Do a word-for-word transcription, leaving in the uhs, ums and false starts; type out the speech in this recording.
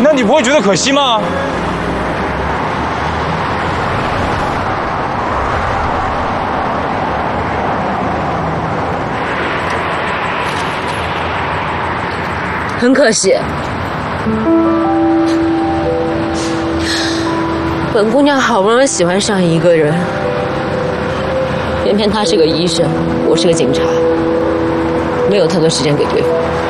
那你不会觉得可惜吗？ 很可惜，本姑娘好不容易喜欢上一个人，偏偏他是个医生，我是个警察，没有太多时间给对方。